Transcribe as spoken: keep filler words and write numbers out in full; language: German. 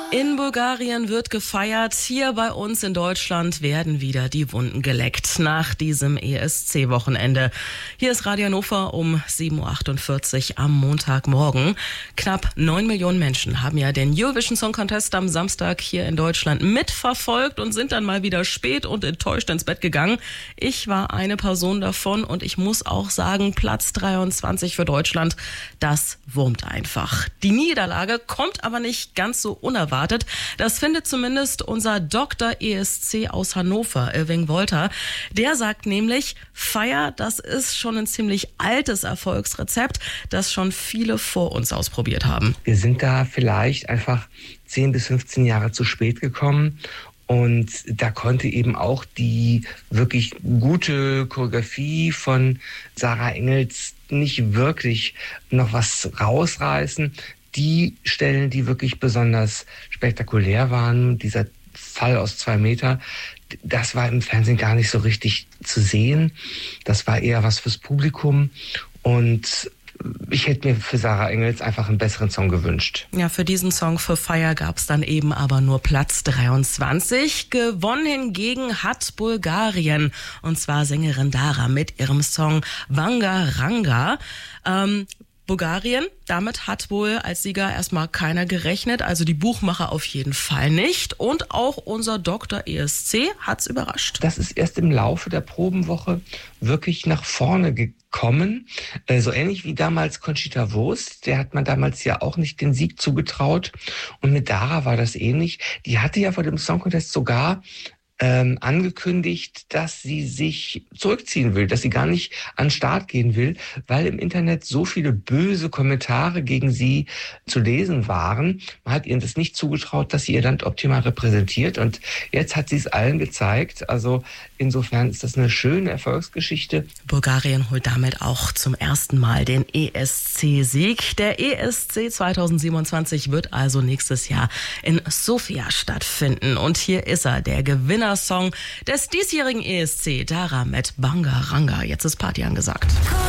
In Bulgarien wird gefeiert. Hier bei uns in Deutschland werden wieder die Wunden geleckt nach diesem E S C-Wochenende. Hier ist Radio Hannover um sieben Uhr achtundvierzig am Montagmorgen. Knapp neun Millionen Menschen haben ja den Eurovision Song Contest am Samstag hier in Deutschland mitverfolgt und sind dann mal wieder spät und enttäuscht ins Bett gegangen. Ich war eine Person davon und ich muss auch sagen, Platz dreiundzwanzig für Deutschland, das wurmt einfach. Die Niederlage kommt aber nicht ganz so unerwartet. Das findet zumindest unser Doktor E S C aus Hannover, Irving Wolter. Der sagt nämlich, Feier, das ist schon ein ziemlich altes Erfolgsrezept, das schon viele vor uns ausprobiert haben. Wir sind da vielleicht einfach zehn bis fünfzehn Jahre zu spät gekommen. Und da konnte eben auch die wirklich gute Choreografie von Sarah Engels nicht wirklich noch was rausreißen. Die Stellen, die wirklich besonders spektakulär waren, dieser Fall aus zwei Meter, das war im Fernsehen gar nicht so richtig zu sehen. Das war eher was fürs Publikum. Und ich hätte mir für Sarah Engels einfach einen besseren Song gewünscht. Ja, für diesen Song für Fire gab es dann eben aber nur Platz dreiundzwanzig. Gewonnen hingegen hat Bulgarien. Und zwar Sängerin Dara mit ihrem Song Vanga Ranga. Ähm, Bulgarien, damit hat wohl als Sieger erstmal keiner gerechnet, also die Buchmacher auf jeden Fall nicht. Und auch unser Doktor E S C hat's überrascht. Das ist erst im Laufe der Probenwoche wirklich nach vorne gekommen. Äh, so ähnlich wie damals Conchita Wurst, der hat man damals ja auch nicht den Sieg zugetraut. Und mit Dara war das ähnlich. Die hatte ja vor dem Song Contest sogar Ähm, angekündigt, dass sie sich zurückziehen will, dass sie gar nicht an den Start gehen will, weil im Internet so viele böse Kommentare gegen sie zu lesen waren. Man hat ihr das nicht zugetraut, dass sie ihr Land optimal repräsentiert, und jetzt hat sie es allen gezeigt. Also insofern ist das eine schöne Erfolgsgeschichte. Bulgarien holt damit auch zum ersten Mal den E S C-Sieg. Der E S C zweitausendsiebenundzwanzig wird also nächstes Jahr in Sofia stattfinden. Und hier ist er, der Gewinner Song des diesjährigen E S C, Dara mit Vanga Ranga. Jetzt ist Party angesagt.